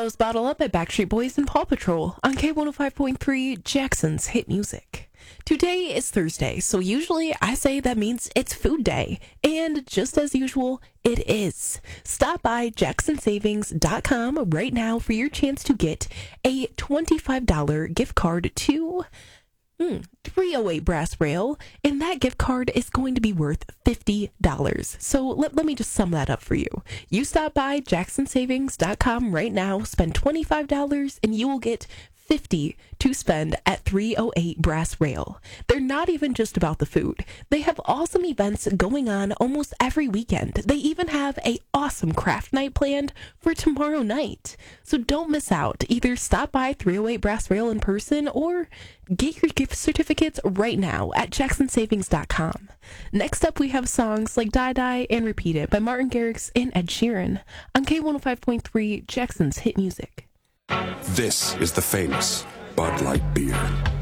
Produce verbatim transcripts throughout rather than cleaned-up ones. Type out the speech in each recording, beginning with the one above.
was Bottle Up by Backstreet Boys and Paw Patrol on K one oh five point three, Jackson's Hit Music. Today is Thursday, so usually I say that means it's food day. And just as usual, it is. Stop by jackson savings dot com right now for your chance to get a twenty-five dollars gift card to Mm, three oh eight Brass Rail, and that gift card is going to be worth fifty dollars. So let, let me just sum that up for you. You stop by jackson savings dot com right now, spend twenty-five dollars, and you will get fifty dollars to spend at three oh eight Brass Rail. They're not even just about the food. They have awesome events going on almost every weekend. They even have a awesome craft night planned for tomorrow night. So don't miss out. Either stop by three oh eight Brass Rail in person or get your gift certificates right now at jackson savings dot com. Next up, we have songs like Die Die and Repeat It by Martin Garrix and Ed Sheeran on K one oh five point three, Jackson's Hit Music. This is the famous Bud Light beer.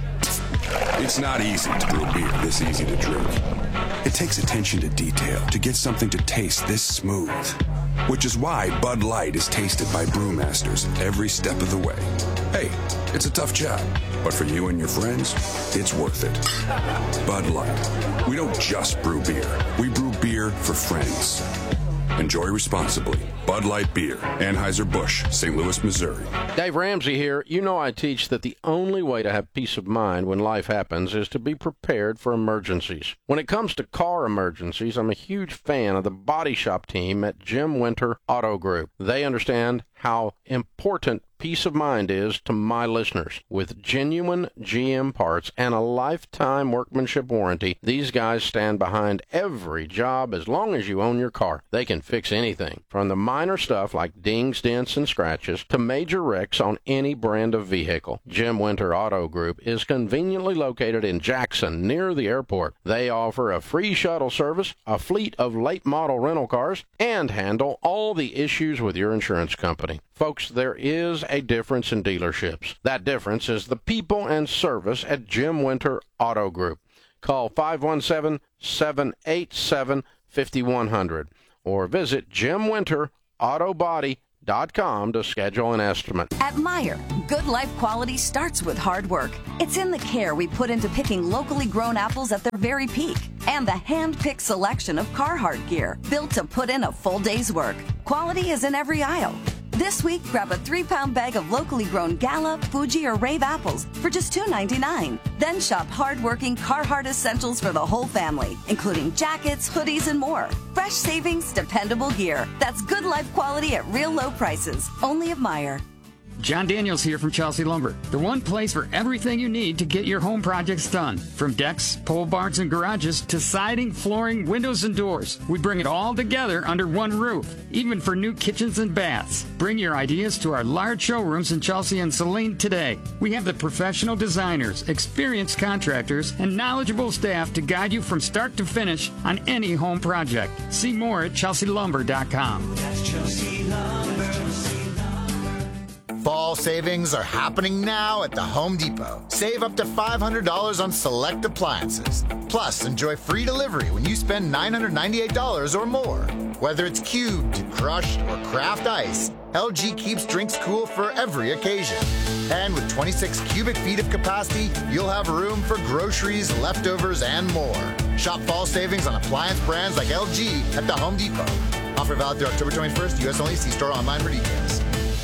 It's not easy to brew beer this easy to drink. It takes attention to detail to get something to taste this smooth. Which is why Bud Light is tasted by brewmasters every step of the way. Hey, it's a tough job, but for you and your friends, it's worth it. Bud Light. We don't just brew beer. We brew beer for friends. Enjoy responsibly. Bud Light Beer, Anheuser-Busch, Saint Louis, Missouri. Dave Ramsey here. You know I teach that the only way to have peace of mind when life happens is to be prepared for emergencies. When it comes to car emergencies, I'm a huge fan of the body shop team at Jim Winter Auto Group. They understand how important peace of mind is to my listeners. With genuine G M parts and a lifetime workmanship warranty, these guys stand behind every job as long as you own your car. They can fix anything, from the minor stuff like dings, dents, and scratches to major wrecks on any brand of vehicle. Jim Winter Auto Group is conveniently located in Jackson, near the airport. They offer a free shuttle service, a fleet of late model rental cars, and handle all the issues with your insurance company. Folks, there is a difference in dealerships. That difference is the people and service at Jim Winter Auto Group. Call five one seven, seven eight seven, five one zero zero or visit jim winter auto body dot com to schedule an estimate. At Meijer, good life quality starts with hard work. It's in the care we put into picking locally grown apples at their very peak, and the hand-picked selection of Carhartt gear built to put in a full day's work. Quality is in every aisle. This week, grab a three-pound bag of locally grown Gala, Fuji, or Rave apples for just two ninety-nine. Then shop hard-working Carhartt essentials for the whole family, including jackets, hoodies, and more. Fresh savings, dependable gear. That's good life quality at real low prices. Only at Meijer. John Daniels here from Chelsea Lumber, the one place for everything you need to get your home projects done. From decks, pole barns, and garages to siding, flooring, windows, and doors. We bring it all together under one roof, even for new kitchens and baths. Bring your ideas to our large showrooms in Chelsea and Saline today. We have the professional designers, experienced contractors, and knowledgeable staff to guide you from start to finish on any home project. See more at chelsea lumber dot com. That's Chelsea Lumber. Fall savings are happening now at the Home Depot. Save up to five hundred dollars on select appliances. Plus, enjoy free delivery when you spend nine hundred ninety-eight dollars or more. Whether it's cubed, crushed, or craft ice, L G keeps drinks cool for every occasion. And with twenty-six cubic feet of capacity, you'll have room for groceries, leftovers, and more. Shop fall savings on appliance brands like L G at the Home Depot. Offer valid through October twenty-first, U S only. See store online for details.